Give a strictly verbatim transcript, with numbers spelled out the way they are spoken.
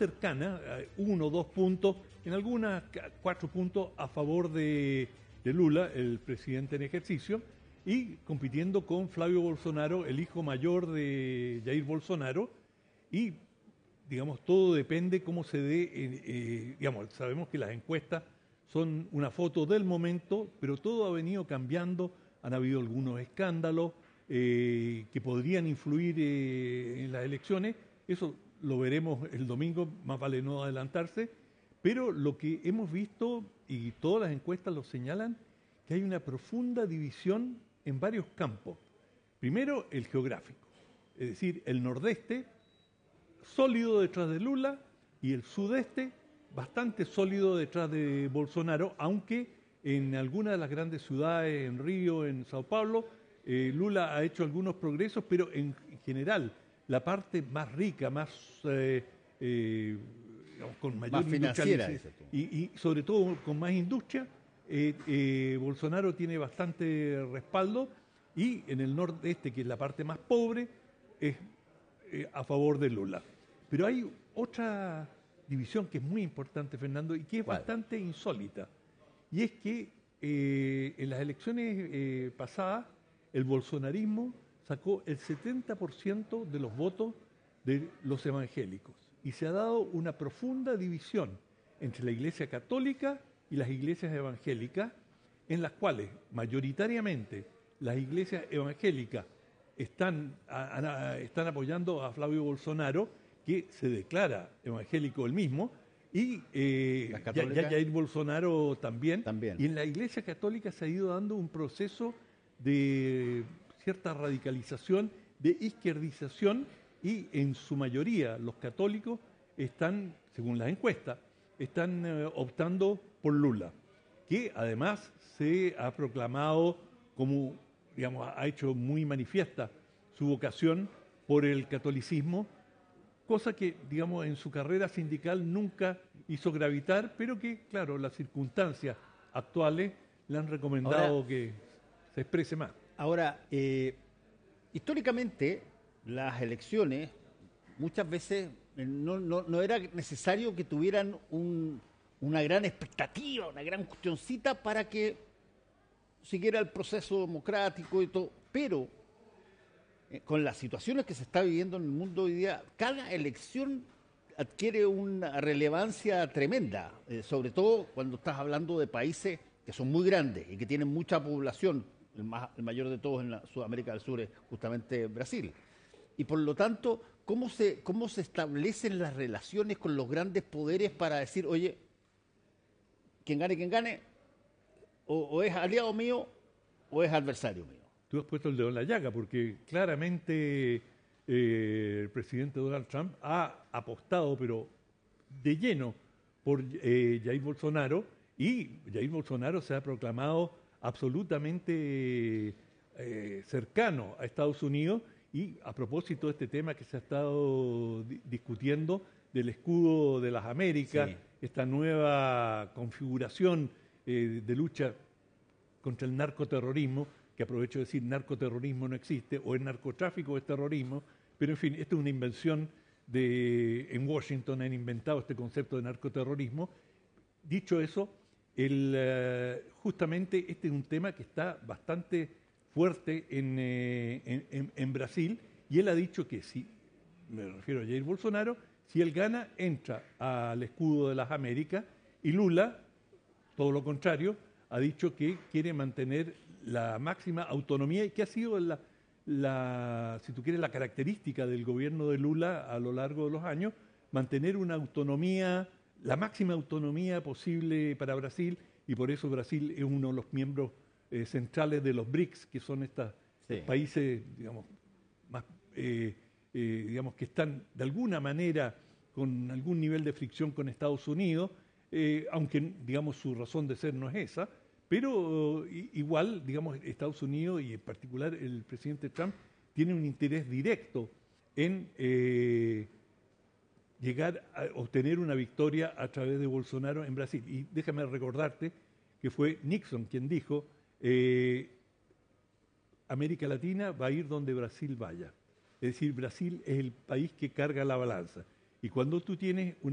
cercana, uno o dos puntos, en algunas cuatro puntos a favor de, de Lula, el presidente en ejercicio, y compitiendo con Flavio Bolsonaro, el hijo mayor de Jair Bolsonaro, y digamos, todo depende cómo se dé, eh, eh, digamos, sabemos que las encuestas son una foto del momento, pero todo ha venido cambiando, han habido algunos escándalos eh, que podrían influir eh, en las elecciones, eso lo veremos el domingo, más vale no adelantarse, pero lo que hemos visto, y todas las encuestas lo señalan, que hay una profunda división en varios campos. Primero, el geográfico, es decir, el nordeste, sólido detrás de Lula, y el sudeste, bastante sólido detrás de Bolsonaro, aunque en algunas de las grandes ciudades, en Río, en Sao Paulo, eh, Lula ha hecho algunos progresos, pero en general la parte más rica, más eh, eh, digamos, con mayor más financiera, y, y sobre todo con más industria, eh, eh, Bolsonaro tiene bastante respaldo, y en el nordeste, que es la parte más pobre, es eh, a favor de Lula. Pero hay otra división que es muy importante, Fernando, y que es ¿Cuál? bastante insólita. Y es que eh, en las elecciones eh, pasadas, el bolsonarismo sacó el setenta por ciento de los votos de los evangélicos. Y se ha dado una profunda división entre la Iglesia Católica y las iglesias evangélicas, en las cuales mayoritariamente las iglesias evangélicas están, a, a, están apoyando a Flavio Bolsonaro, que se declara evangélico él mismo, y eh, ya, ya Jair Bolsonaro también. también. Y en la Iglesia Católica se ha ido dando un proceso de cierta radicalización, de izquierdización, y en su mayoría los católicos están, según las encuestas, están eh, optando por Lula, que además se ha proclamado como, digamos, ha hecho muy manifiesta su vocación por el catolicismo, cosa que, digamos, en su carrera sindical nunca hizo gravitar, pero que, claro, las circunstancias actuales le han recomendado ahora, que se exprese más. Ahora, eh, históricamente, las elecciones muchas veces no, no, no era necesario que tuvieran un, una gran expectativa, una gran cuestioncita para que siguiera el proceso democrático y todo, pero con las situaciones que se está viviendo en el mundo hoy día, cada elección adquiere una relevancia tremenda, eh, sobre todo cuando estás hablando de países que son muy grandes y que tienen mucha población, el, más, el mayor de todos en la Sudamérica del Sur es justamente Brasil. Y por lo tanto, ¿cómo se, cómo se establecen las relaciones con los grandes poderes para decir, oye, quien gane, quien gane, o, o es aliado mío o es adversario mío? Tú has puesto el dedo en la llaga, porque claramente eh, el presidente Donald Trump ha apostado, pero de lleno, por eh, Jair Bolsonaro, y Jair Bolsonaro se ha proclamado absolutamente eh, cercano a Estados Unidos. Y a propósito de este tema que se ha estado di discutiendo del escudo de las Américas, sí, esta nueva configuración eh, de lucha contra el narcoterrorismo, que aprovecho de decir narcoterrorismo no existe, o el narcotráfico es terrorismo, pero en fin, esta es una invención de, en Washington han inventado este concepto de narcoterrorismo. Dicho eso, el, uh, justamente este es un tema que está bastante fuerte en, eh, en, en Brasil, y él ha dicho que si, me refiero a Jair Bolsonaro, si él gana, entra al escudo de las Américas, y Lula, todo lo contrario, ha dicho que quiere mantener la máxima autonomía, y que ha sido la, la, si tú quieres, la característica del gobierno de Lula a lo largo de los años, mantener una autonomía, la máxima autonomía posible para Brasil, y por eso Brasil es uno de los miembros eh, centrales de los BRICS, que son estos sí. países, digamos, más, eh, eh, digamos, que están de alguna manera con algún nivel de fricción con Estados Unidos, eh, aunque, digamos, su razón de ser no es esa. Pero igual, digamos, Estados Unidos y en particular el presidente Trump tiene un interés directo en eh, llegar a obtener una victoria a través de Bolsonaro en Brasil. Y déjame recordarte que fue Nixon quien dijo, eh, América Latina va a ir donde Brasil vaya. Es decir, Brasil es el país que carga la balanza. Y cuando tú tienes una